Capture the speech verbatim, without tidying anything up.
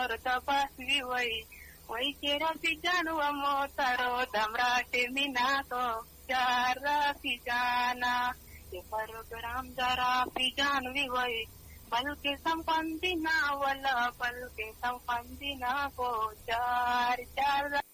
तपासवी वही वही केरा पिजानु अमो तारो दमराटे मिनाको चारा पिजाना ये प्रोग्राम जरा पिजानवी वही बल्कि संपंदी ना वाला बल्कि संपंदी ना को चार चार